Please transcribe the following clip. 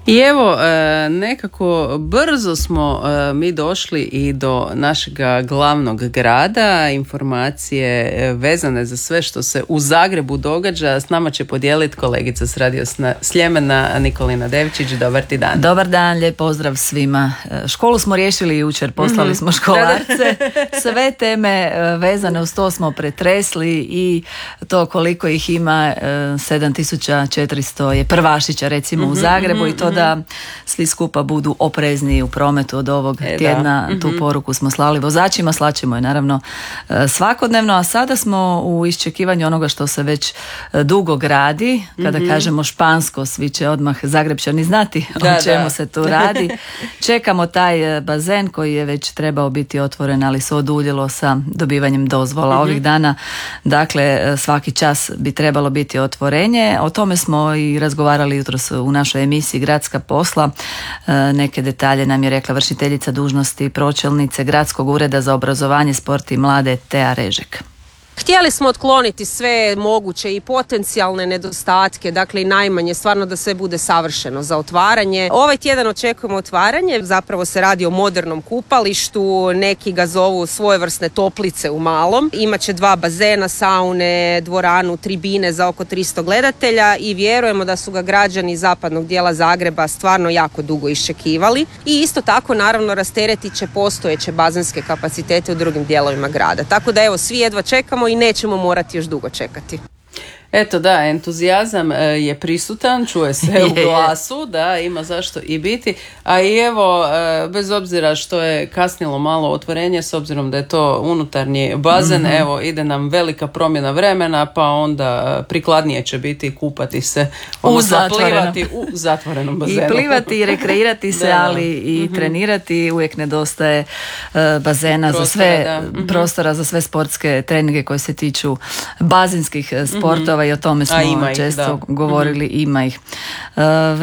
I evo, nekako brzo smo mi došli i do našeg glavnog grada. Informacije vezane za sve što se u Zagrebu događa s nama će podijeliti kolegica s Radio Sljemena Nikolina Devčić. Dobar ti dan. Dobar dan, lijep pozdrav svima. Školu smo riješili jučer, poslali smo školarce. Sve teme vezane uz to smo pretresli i to koliko ih ima, 7400 je prvašića recimo u Zagrebu i to da svi skupa budu oprezniji u prometu od ovog tjedna. Tu poruku smo slali vozačima, slaćemo je naravno svakodnevno, a sada smo u iščekivanju onoga što se već dugo gradi. Kada kažemo špansko, svi će odmah Zagrebčani znati o čemu se tu radi. Čekamo taj bazen koji je već trebao biti otvoren, ali se oduljilo sa dobivanjem dozvola. Ovih dana, dakle, svaki čas bi trebalo biti otvorenje. O tome smo i razgovarali jutros u našoj emisiji Gradska posla. Neke detalje nam je rekla vršiteljica dužnosti pročelnice Gradskog ureda za obrazovanje, sport i mlade Tea Režek. Htjeli smo otkloniti sve moguće i potencijalne nedostatke, dakle i najmanje, stvarno da sve bude savršeno za otvaranje. Ovaj tjedan očekujemo otvaranje, zapravo se radi o modernom kupalištu, neki ga zovu svojevrsne toplice u malom. Imaće 2 bazena, saune, dvoranu, tribine za oko 300 gledatelja i vjerujemo da su ga građani zapadnog dijela Zagreba stvarno jako dugo iščekivali. I isto tako naravno rasteretit će postojeće bazenske kapacitete u drugim dijelovima grada. Tako da evo, svi jedva čekamo i nećemo morati još dugo čekati. Eto da, entuzijazam je prisutan, čuje se u glasu, da, ima zašto i biti, a i evo, bez obzira što je kasnilo malo otvorenje, s obzirom da je to unutarnji bazen, evo, ide nam velika promjena vremena, pa onda prikladnije će biti kupati se, plivati u zatvorenom bazenu. I plivati i rekreirati se, ali i trenirati, uvijek nedostaje bazena za sve, prostora za sve sportske treninge koje se tiču bazenskih sportova. I o tome smo često govorili, ima ih.